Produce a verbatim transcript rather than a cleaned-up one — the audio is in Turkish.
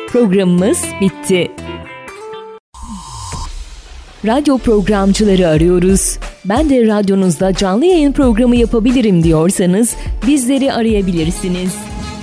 Programımız bitti. Radyo programcıları arıyoruz. Ben de radyonuzda canlı yayın programı yapabilirim diyorsanız bizleri arayabilirsiniz.